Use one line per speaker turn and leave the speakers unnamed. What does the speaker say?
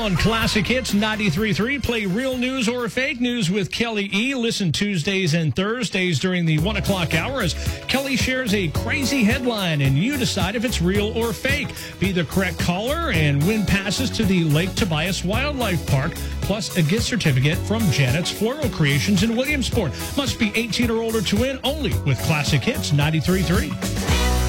On Classic Hits 93.3, play real news or fake news with Kelly E. Listen Tuesdays and Thursdays during the 1 o'clock hour as Kelly shares a crazy headline and you decide if it's real or fake. Be the correct caller and win passes to the Lake Tobias Wildlife Park, plus a gift certificate from Janet's Floral Creations in Williamsport. Must be 18 or older to win, only with Classic Hits 93.3.